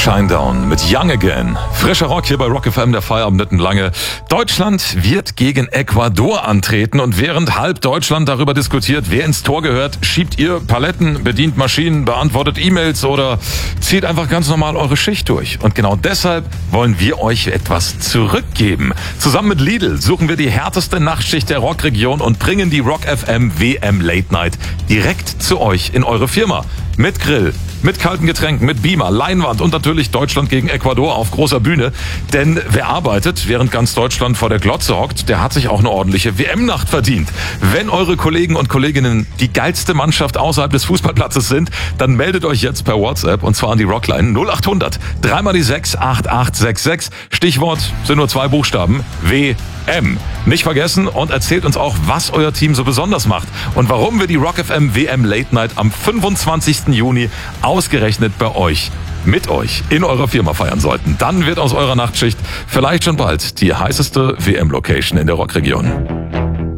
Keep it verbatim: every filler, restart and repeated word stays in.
Shinedown mit Young Again. Frischer Rock hier bei Rock F M, der Feierabend nicht lange. Deutschland wird gegen Ecuador antreten und während halb Deutschland darüber diskutiert, wer ins Tor gehört, schiebt ihr Paletten, bedient Maschinen, beantwortet E-Mails oder zieht einfach ganz normal eure Schicht durch. Und genau deshalb wollen wir euch etwas zurückgeben. Zusammen mit Lidl suchen wir die härteste Nachtschicht der Rockregion und bringen die Rock F M W M Late Night direkt zu euch in eure Firma. Mit Grill, mit kalten Getränken, mit Beamer, Leinwand und natürlich Deutschland gegen Ecuador auf großer Bühne. Denn wer arbeitet, während ganz Deutschland vor der Glotze hockt, der hat sich auch eine ordentliche W M-Nacht verdient. Wenn eure Kollegen und Kolleginnen die geilste Mannschaft außerhalb des Fußballplatzes sind, dann meldet euch jetzt per WhatsApp und zwar an die Rockline null acht hundert drei mal die sechs acht acht sechs sechs. Stichwort sind nur zwei Buchstaben, W M. Nicht vergessen und erzählt uns auch, was euer Team so besonders macht und warum wir die Rock F M W M Late Night am fünfundzwanzigsten Juni ausgerechnet bei euch, mit euch, in eurer Firma feiern sollten. Dann wird aus eurer Nachtschicht vielleicht schon bald die heißeste W M-Location in der Rockregion.